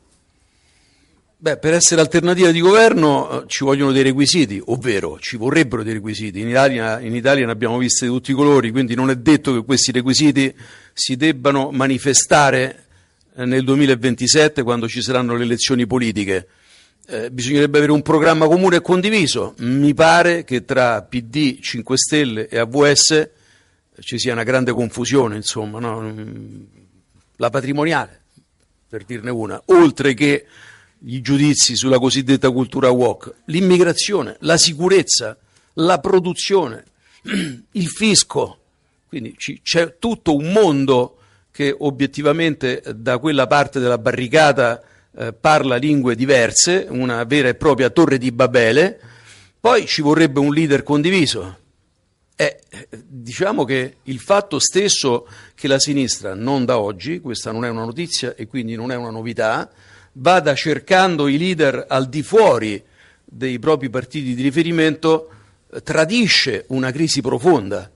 Beh, per essere alternativa di governo ci vogliono dei requisiti, ovvero ci vorrebbero dei requisiti. In Italia ne abbiamo viste di tutti i colori, quindi non è detto che questi requisiti si debbano manifestare nel 2027, quando ci saranno le elezioni politiche. Bisognerebbe avere un programma comune e condiviso. Mi pare che tra PD, 5 Stelle e AVS ci sia una grande confusione, insomma, no? La patrimoniale, per dirne una, oltre che i giudizi sulla cosiddetta cultura woke, l'immigrazione, la sicurezza, la produzione, il fisco. Quindi c'è tutto un mondo che obiettivamente da quella parte della barricata parla lingue diverse, una vera e propria torre di Babele. Poi ci vorrebbe un leader condiviso. Diciamo che il fatto stesso che la sinistra, non da oggi, questa non è una notizia e quindi non è una novità, vada cercando i leader al di fuori dei propri partiti di riferimento, tradisce una crisi profonda.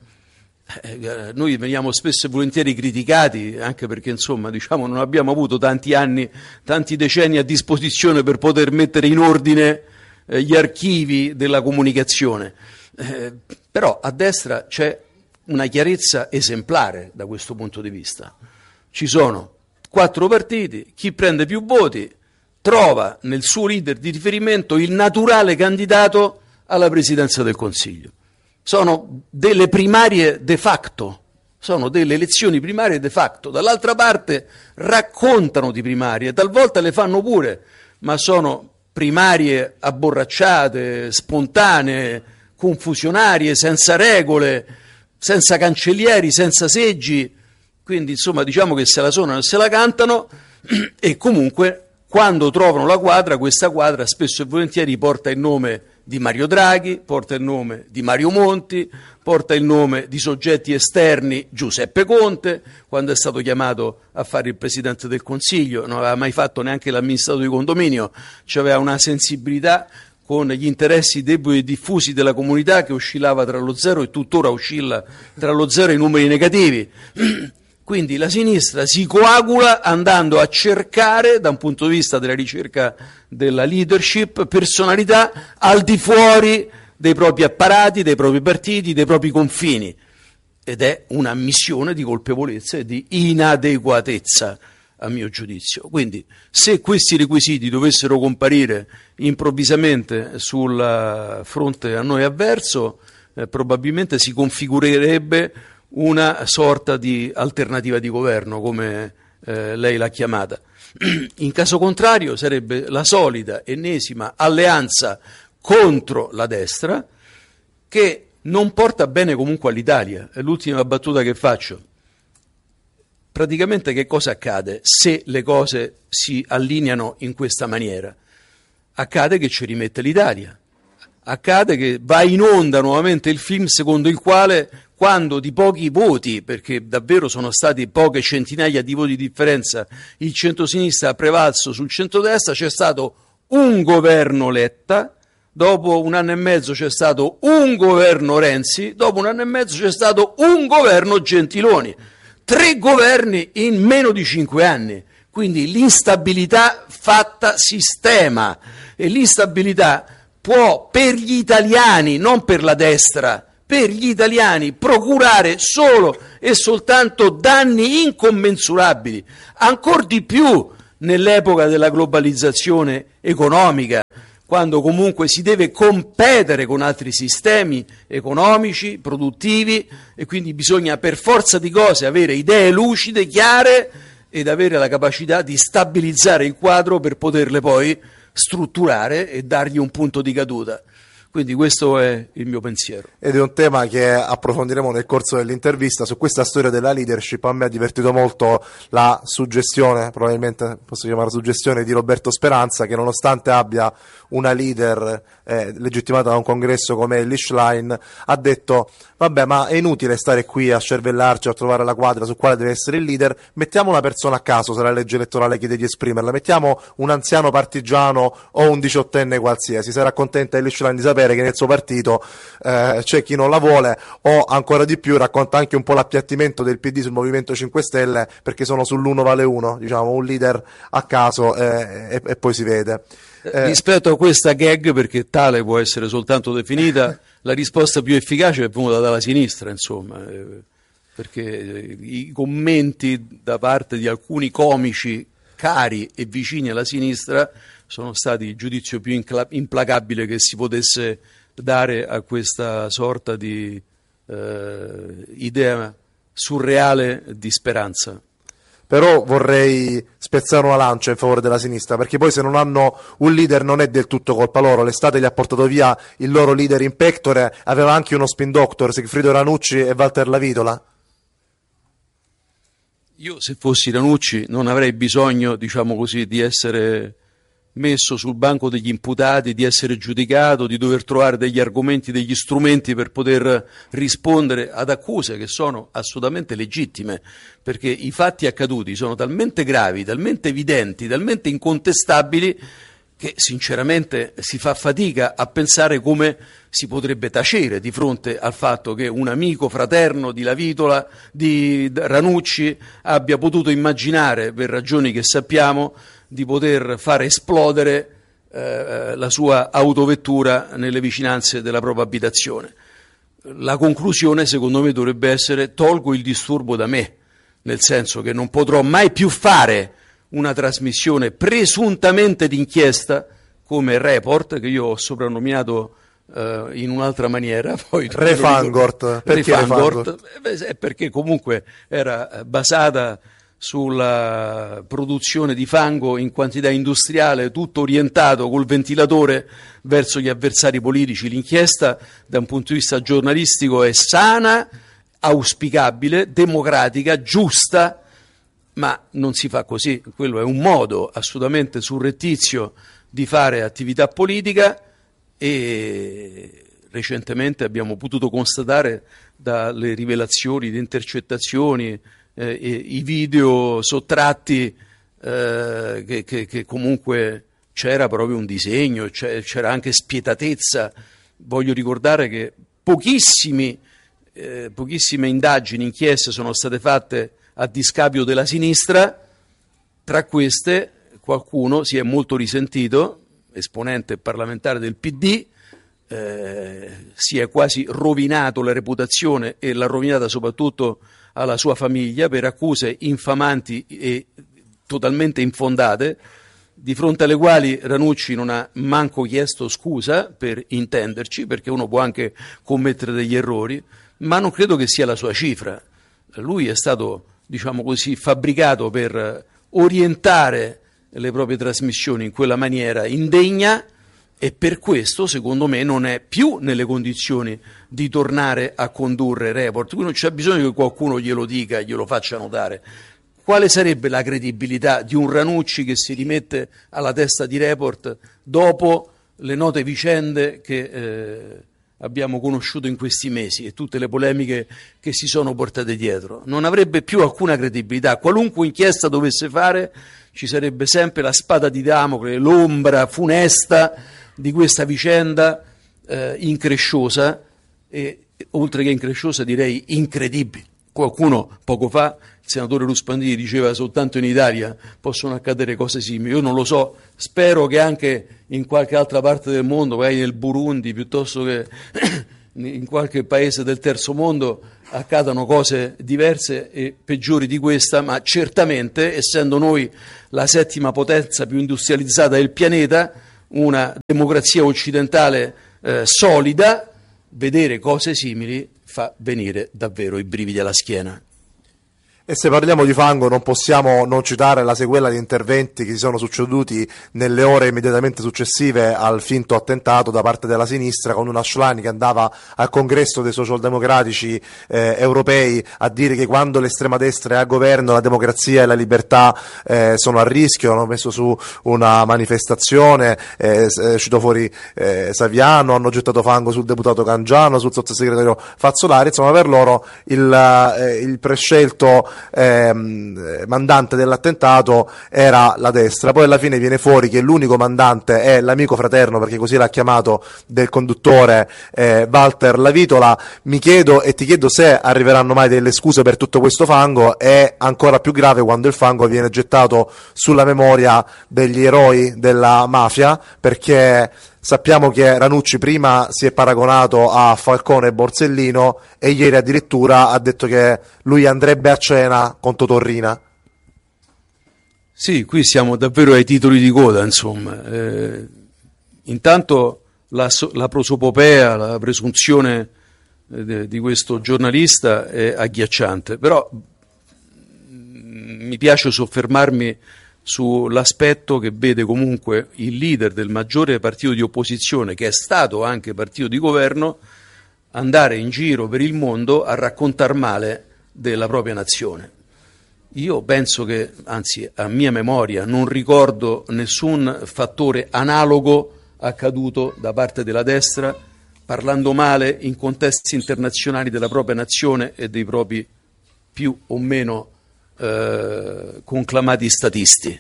Noi veniamo spesso e volentieri criticati anche perché insomma diciamo non abbiamo avuto tanti anni, tanti decenni a disposizione per poter mettere in ordine gli archivi della comunicazione, però a destra c'è una chiarezza esemplare da questo punto di vista. Ci sono 4 partiti, chi prende più voti trova nel suo leader di riferimento il naturale candidato alla presidenza del Consiglio. Sono delle primarie de facto, sono delle elezioni primarie de facto. Dall'altra parte raccontano di primarie, talvolta le fanno pure, ma sono primarie abborracciate, spontanee, confusionarie, senza regole, senza cancellieri, senza seggi. Quindi insomma diciamo che se la suonano e se la cantano e comunque quando trovano la quadra, questa quadra spesso e volentieri porta il nome di Mario Draghi, porta il nome di Mario Monti, porta il nome di soggetti esterni, Giuseppe Conte, quando è stato chiamato a fare il Presidente del Consiglio, non aveva mai fatto neanche l'amministratore di condominio, aveva una sensibilità con gli interessi deboli e diffusi della comunità che oscillava tra lo 0 e tuttora oscilla tra lo 0 e i numeri negativi. Quindi la sinistra si coagula andando a cercare, da un punto di vista della ricerca della leadership, personalità al di fuori dei propri apparati, dei propri partiti, dei propri confini. Ed è una missione di colpevolezza e di inadeguatezza, a mio giudizio. Quindi se questi requisiti dovessero comparire improvvisamente sul fronte a noi avverso, probabilmente si configurerebbe una sorta di alternativa di governo, come lei l'ha chiamata. In caso contrario sarebbe la solita ennesima alleanza contro la destra, che non porta bene comunque all'Italia. È l'ultima battuta che faccio. Praticamente che cosa accade se le cose si allineano in questa maniera? Accade che ci rimette l'Italia. Accade che va in onda nuovamente il film secondo il quale, quando di pochi voti, perché davvero sono stati poche centinaia di voti di differenza, il centrosinistra ha prevalso sul centrodestra, c'è stato un governo Letta, dopo un anno e mezzo c'è stato un governo Renzi, dopo un anno e mezzo c'è stato un governo Gentiloni. 3 governi in meno di 5 anni. Quindi l'instabilità fatta sistema, e l'instabilità può per gli italiani, non per la destra, per gli italiani procurare solo e soltanto danni incommensurabili, ancor di più nell'epoca della globalizzazione economica, quando comunque si deve competere con altri sistemi economici, produttivi, e quindi bisogna per forza di cose avere idee lucide, chiare, ed avere la capacità di stabilizzare il quadro per poterle poi strutturare e dargli un punto di caduta. Quindi questo è il mio pensiero. Ed è un tema che approfondiremo nel corso dell'intervista. Su questa storia della leadership a me ha divertito molto la suggestione, probabilmente posso chiamare suggestione, di Roberto Speranza, che nonostante abbia una leader legittimata da un congresso come Elly Schlein, ha detto: vabbè, ma è inutile stare qui a cervellarci, a trovare la quadra su quale deve essere il leader, mettiamo una persona a caso, se la legge elettorale chiede di esprimerla, mettiamo un anziano partigiano o un 18enne qualsiasi. Sarà contenta Elly Schlein di sapere che nel suo partito c'è chi non la vuole, o ancora di più racconta anche un po' l'appiattimento del PD sul Movimento 5 Stelle, perché sono sull'uno vale uno, diciamo, un leader a caso e poi si vede. Rispetto a questa gag, perché tale può essere soltanto definita, la risposta più efficace è venuta dalla sinistra, insomma, perché i commenti da parte di alcuni comici cari e vicini alla sinistra sono stati il giudizio più implacabile che si potesse dare a questa sorta di idea surreale di speranza. Però vorrei spezzare una lancia in favore della sinistra, perché poi se non hanno un leader non è del tutto colpa loro. L'estate gli ha portato via il loro leader in pectore, aveva anche uno spin doctor, Sigfrido Ranucci e Walter Lavitola. Io, se fossi Ranucci, non avrei bisogno, diciamo così, di essere messo sul banco degli imputati, di essere giudicato, di dover trovare degli argomenti, degli strumenti per poter rispondere ad accuse che sono assolutamente legittime, perché i fatti accaduti sono talmente gravi, talmente evidenti, talmente incontestabili, che sinceramente si fa fatica a pensare come si potrebbe tacere di fronte al fatto che un amico fraterno di Lavitola, di Ranucci, abbia potuto immaginare, per ragioni che sappiamo, di poter far esplodere la sua autovettura nelle vicinanze della propria abitazione. La conclusione, secondo me, dovrebbe essere: tolgo il disturbo da me, nel senso che non potrò mai più fare una trasmissione presuntamente d'inchiesta come Report, che io ho soprannominato in un'altra maniera, poi Refangort. Perché Refangort? Perché comunque era basata sulla produzione di fango in quantità industriale, tutto orientato col ventilatore verso gli avversari politici. L'inchiesta da un punto di vista giornalistico è sana, auspicabile, democratica, giusta, ma non si fa così. Quello è un modo assolutamente surrettizio di fare attività politica, e recentemente abbiamo potuto constatare dalle rivelazioni di intercettazioni, i video sottratti, che comunque c'era proprio un disegno, c'era anche spietatezza. Voglio ricordare che pochissime indagini, inchieste sono state fatte a discapito della sinistra. Tra queste qualcuno si è molto risentito, esponente parlamentare del PD, si è quasi rovinato la reputazione, e l'ha rovinata soprattutto alla sua famiglia, per accuse infamanti e totalmente infondate, di fronte alle quali Ranucci non ha manco chiesto scusa, per intenderci, perché uno può anche commettere degli errori, ma non credo che sia la sua cifra. Lui è stato, diciamo così, fabbricato per orientare le proprie trasmissioni in quella maniera indegna, e per questo, secondo me, non è più nelle condizioni di tornare a condurre Report. Quindi non c'è bisogno che qualcuno glielo dica, glielo faccia notare. Quale sarebbe la credibilità di un Ranucci che si rimette alla testa di Report dopo le note vicende che abbiamo conosciuto in questi mesi e tutte le polemiche che si sono portate dietro? Non avrebbe più alcuna credibilità. Qualunque inchiesta dovesse fare, ci sarebbe sempre la spada di Damocle, l'ombra funesta di questa vicenda incresciosa, e oltre che incresciosa direi incredibile. Qualcuno poco fa, il senatore Ruspandini, diceva soltanto in Italia possono accadere cose simili. Io non lo so, spero che anche in qualche altra parte del mondo, magari nel Burundi piuttosto che in qualche paese del terzo mondo, accadano cose diverse e peggiori di questa, ma certamente, essendo noi la settima potenza più industrializzata del pianeta, una democrazia occidentale solida, vedere cose simili fa venire davvero i brividi alla schiena. E se parliamo di fango non possiamo non citare la sequela di interventi che si sono succeduti nelle ore immediatamente successive al finto attentato da parte della sinistra, con una Schlein che andava al congresso dei socialdemocratici europei a dire che quando l'estrema destra è a governo la democrazia e la libertà sono a rischio. Hanno messo su una manifestazione, uscito fuori Saviano, hanno gettato fango sul deputato Cangiano, sul sottosegretario Fazzolari. Insomma, per loro il prescelto mandante dell'attentato era la destra. Poi alla fine viene fuori che l'unico mandante è l'amico fraterno, perché così l'ha chiamato, del conduttore Walter Lavitola. Mi chiedo e ti chiedo se arriveranno mai delle scuse per tutto questo fango. È ancora più grave quando il fango viene gettato sulla memoria degli eroi della mafia, perché sappiamo che Ranucci prima si è paragonato a Falcone e Borsellino e ieri addirittura ha detto che lui andrebbe a cena con Totorrina. Sì, qui siamo davvero ai titoli di coda, insomma. Intanto la prosopopea, la presunzione di questo giornalista è agghiacciante, però mi piace soffermarmi sull'aspetto che vede comunque il leader del maggiore partito di opposizione, che è stato anche partito di governo, andare in giro per il mondo a raccontar male della propria nazione. Io penso che, anzi a mia memoria, non ricordo nessun fattore analogo accaduto da parte della destra, parlando male in contesti internazionali della propria nazione e dei propri più o meno conclamati statisti.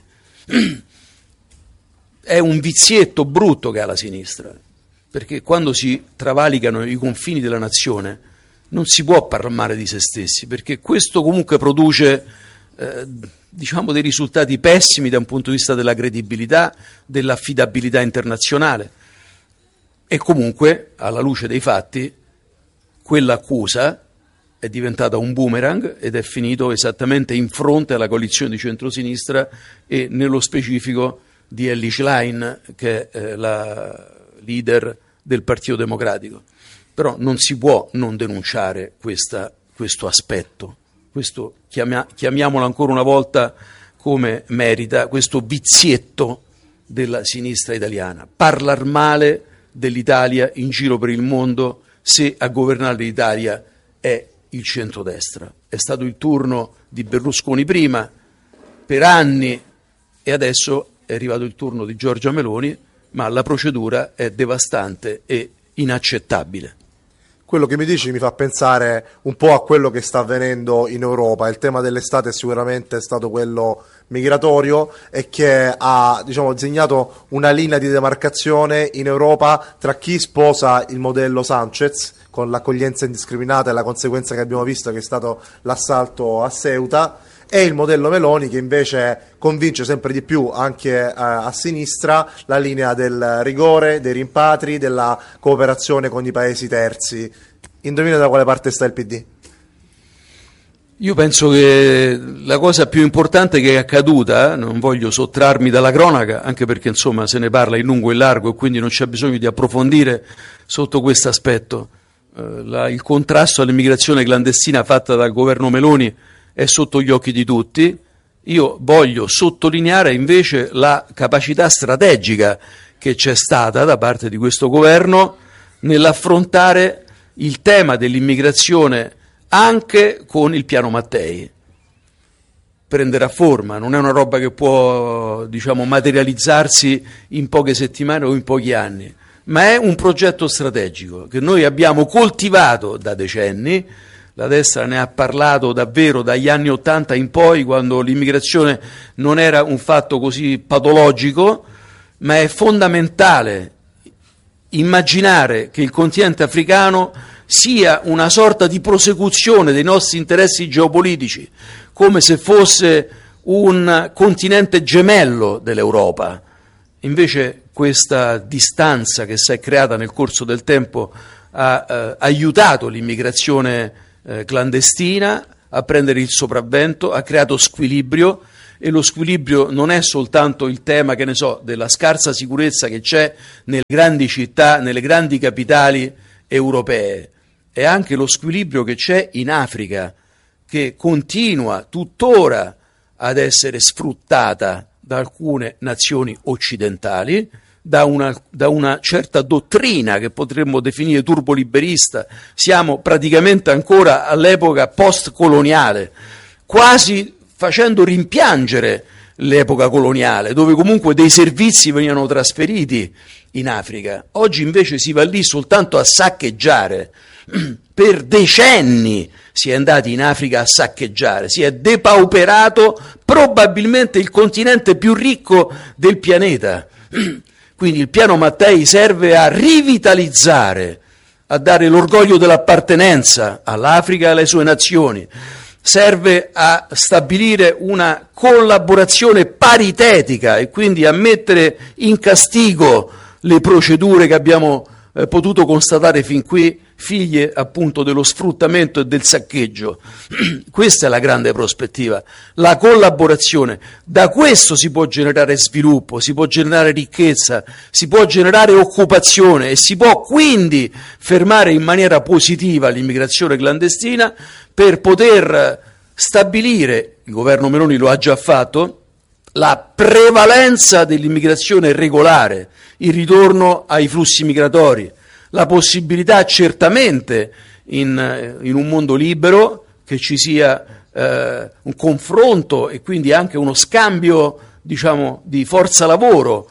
È un vizietto brutto che ha la sinistra, perché quando si travalicano i confini della nazione non si può parlare male di se stessi, perché questo comunque produce diciamo dei risultati pessimi da un punto di vista della credibilità, dell'affidabilità internazionale, e comunque alla luce dei fatti quell'accusa è diventata un boomerang ed è finito esattamente in fronte alla coalizione di centrosinistra e nello specifico di Elly Schlein, che è la leader del Partito Democratico. Però non si può non denunciare questo aspetto, questo chiamiamolo ancora una volta come merita, questo vizietto della sinistra italiana, parlar male dell'Italia in giro per il mondo se a governare l'Italia è il centrodestra. È stato il turno di Berlusconi prima, per anni, e adesso è arrivato il turno di Giorgia Meloni, ma la procedura è devastante e inaccettabile. Quello che mi dici mi fa pensare un po' a quello che sta avvenendo in Europa. Il tema dell'estate sicuramente è stato quello migratorio e che ha, diciamo, disegnato una linea di demarcazione in Europa tra chi sposa il modello Sanchez, con l'accoglienza indiscriminata e la conseguenza che abbiamo visto che è stato l'assalto a Ceuta, e il modello Meloni, che invece convince sempre di più anche a sinistra la linea del rigore, dei rimpatri, della cooperazione con i paesi terzi. Indovina da quale parte sta il PD? Io penso che la cosa più importante che è accaduta, non voglio sottrarmi dalla cronaca, anche perché insomma se ne parla in lungo e in largo e quindi non c'è bisogno di approfondire sotto questo aspetto, il contrasto all'immigrazione clandestina fatta dal governo Meloni è sotto gli occhi di tutti. Io voglio sottolineare invece la capacità strategica che c'è stata da parte di questo governo nell'affrontare il tema dell'immigrazione anche con il piano Mattei. Prenderà forma, non è una roba che può, materializzarsi in poche settimane o in pochi anni, ma è un progetto strategico che noi abbiamo coltivato da decenni. La destra ne ha parlato davvero dagli anni '80 in poi, quando l'immigrazione non era un fatto così patologico, ma è fondamentale immaginare che il continente africano sia una sorta di prosecuzione dei nostri interessi geopolitici, come se fosse un continente gemello dell'Europa. Invece questa distanza che si è creata nel corso del tempo ha aiutato l'immigrazione clandestina a prendere il sopravvento, ha creato squilibrio, e lo squilibrio non è soltanto il tema, della scarsa sicurezza che c'è nelle grandi città, nelle grandi capitali europee, è anche lo squilibrio che c'è in Africa, che continua tuttora ad essere sfruttata da alcune nazioni occidentali, da una certa dottrina che potremmo definire turboliberista. Siamo praticamente ancora all'epoca post-coloniale, quasi facendo rimpiangere l'epoca coloniale, dove comunque dei servizi venivano trasferiti in Africa. Oggi invece si va lì soltanto a saccheggiare. Per decenni si è andati in Africa a saccheggiare, si è depauperato probabilmente il continente più ricco del pianeta. Quindi il piano Mattei serve a rivitalizzare, a dare l'orgoglio dell'appartenenza all'Africa e alle sue nazioni, serve a stabilire una collaborazione paritetica e quindi a mettere in castigo le procedure che abbiamo potuto constatare fin qui, figlie appunto dello sfruttamento e del saccheggio. Questa è la grande prospettiva, la collaborazione. Da questo si può generare sviluppo, si può generare ricchezza, si può generare occupazione e si può quindi fermare in maniera positiva l'immigrazione clandestina, per poter stabilire, il governo Meloni lo ha già fatto, la prevalenza dell'immigrazione regolare, il ritorno ai flussi migratori, la possibilità certamente in un mondo libero che ci sia un confronto e quindi anche uno scambio, di forza lavoro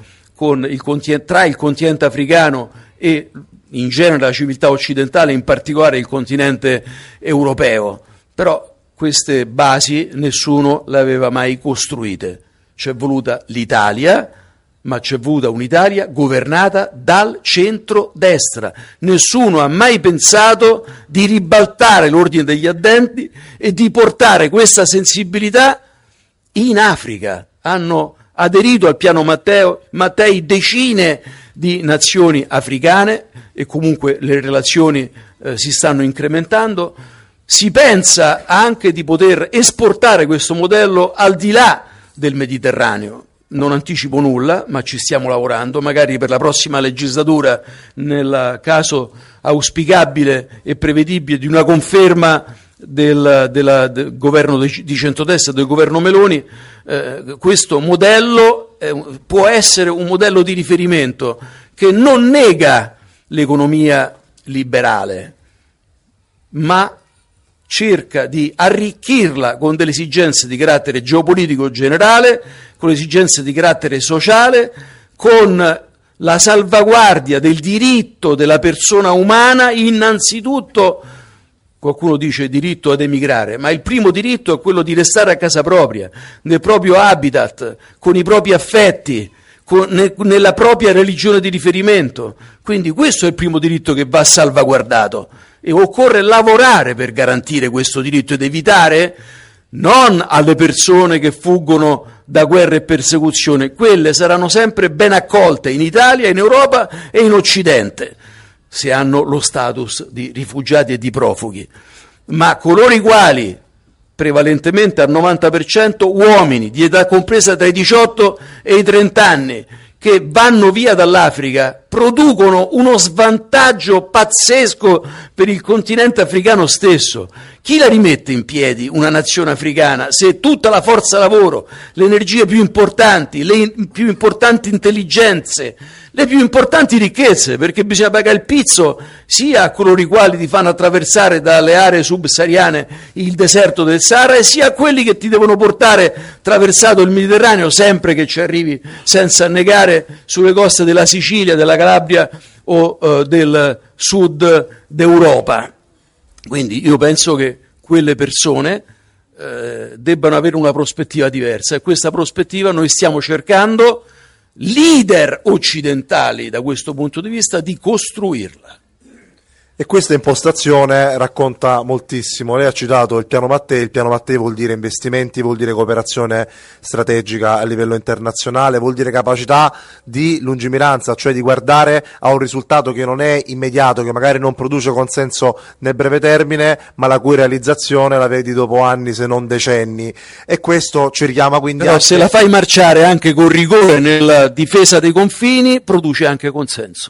tra il continente africano e in genere la civiltà occidentale, in particolare il continente europeo. Però queste basi nessuno le aveva mai costruite. C'è voluta l'Italia, ma c'è voluta un'Italia governata dal centro-destra. Nessuno ha mai pensato di ribaltare l'ordine degli addendi e di portare questa sensibilità in Africa. Hanno aderito al piano Mattei decine di nazioni africane e comunque le relazioni si stanno incrementando. Si pensa anche di poter esportare questo modello al di là del Mediterraneo. Non anticipo nulla, ma ci stiamo lavorando, magari per la prossima legislatura, nel caso auspicabile e prevedibile di una conferma del governo di centrodestra, del governo Meloni, questo modello può essere un modello di riferimento che non nega l'economia liberale, ma cerca di arricchirla con delle esigenze di carattere geopolitico generale, con le esigenze di carattere sociale, con la salvaguardia del diritto della persona umana, innanzitutto, qualcuno dice diritto ad emigrare, ma il primo diritto è quello di restare a casa propria, nel proprio habitat, con i propri affetti, nella propria religione di riferimento. Quindi questo è il primo diritto che va salvaguardato e occorre lavorare per garantire questo diritto ed evitare non alle persone che fuggono da guerra e persecuzione, quelle saranno sempre ben accolte in Italia, in Europa e in Occidente, se hanno lo status di rifugiati e di profughi, ma coloro i quali, prevalentemente al 90% uomini di età compresa tra i 18 e i 30 anni, che vanno via dall'Africa producono uno svantaggio pazzesco per il continente africano stesso. Chi la rimette in piedi una nazione africana se tutta la forza lavoro, le energie più importanti, le più importanti intelligenze, le più importanti ricchezze, perché bisogna pagare il pizzo sia a coloro i quali ti fanno attraversare dalle aree subsahariane il deserto del Sahara, e sia a quelli che ti devono portare attraversato il Mediterraneo, sempre che ci arrivi senza annegare, sulle coste della Sicilia, della Calabria o del sud d'Europa. Quindi io penso che quelle persone debbano avere una prospettiva diversa, e questa prospettiva noi stiamo cercando, leader occidentali da questo punto di vista, di costruirla. E questa impostazione racconta moltissimo. Lei ha citato il piano Mattei vuol dire investimenti, vuol dire cooperazione strategica a livello internazionale, vuol dire capacità di lungimiranza, cioè di guardare a un risultato che non è immediato, che magari non produce consenso nel breve termine, ma la cui realizzazione la vedi dopo anni se non decenni, e questo ci richiama quindi Però se la fai marciare anche con rigore nella difesa dei confini, produce anche consenso.